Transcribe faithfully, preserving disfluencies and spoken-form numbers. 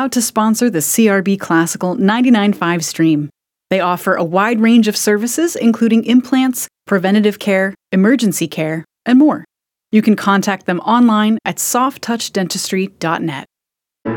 proud to sponsor the C R B Classical ninety-nine point five stream. They offer a wide range of services, including implants, preventative care, emergency care, and more. You can contact them online at soft touch dentistry dot net.